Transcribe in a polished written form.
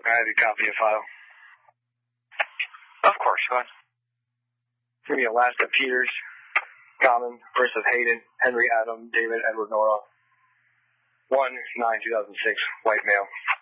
Can I have your copy of file? Of course, go ahead. It's going to be Alaska Peters, Common versus Hayden, Henry Adam, David Edward Nora. 1/9/2006, white male.